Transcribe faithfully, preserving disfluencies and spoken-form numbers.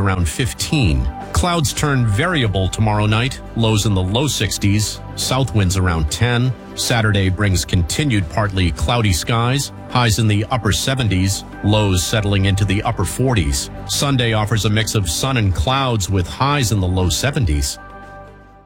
around fifteen. Clouds turn variable tomorrow night, lows in the low sixties, south winds around ten. Saturday brings continued partly cloudy skies, highs in the upper seventies, lows settling into the upper forties. Sunday offers a mix of sun and clouds with highs in the low seventies.